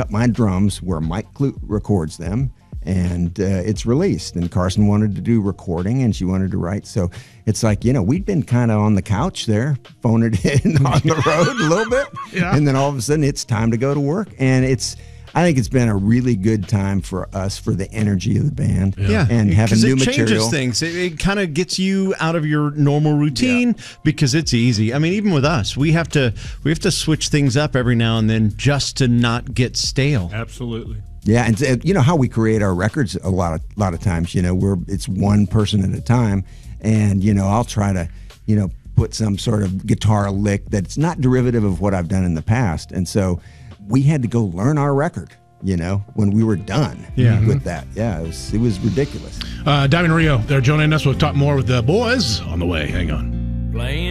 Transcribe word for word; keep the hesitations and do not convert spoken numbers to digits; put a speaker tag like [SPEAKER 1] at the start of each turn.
[SPEAKER 1] cut my drums where Mike Clute records them. And uh, it's released. And Carson wanted to do recording, and she wanted to write. So it's like, you know, we'd been kind of on the couch there, phoning it in on the road a little bit. Yeah. And then all of a sudden, it's time to go to work. And it's, I think it's been a really good time for us, for the energy of the band.
[SPEAKER 2] Yeah. yeah.
[SPEAKER 1] And having new
[SPEAKER 2] it
[SPEAKER 1] material.
[SPEAKER 2] Changes things. It, it kind of gets you out of your normal routine yeah. because it's easy. I mean, even with us, we have to we have to switch things up every now and then just to not get stale.
[SPEAKER 3] Absolutely.
[SPEAKER 1] Yeah, and uh, you know how we create our records a lot of lot of times, you know, we're it's one person at a time, and you know, I'll try to, you know, put some sort of guitar lick that's not derivative of what I've done in the past. And so we had to go learn our record, you know, when we were done
[SPEAKER 3] yeah.
[SPEAKER 1] with that. Yeah, it was it was ridiculous.
[SPEAKER 3] Uh, Diamond Rio, there, Jonah and us will talk more with the boys on the way. Hang on. Playing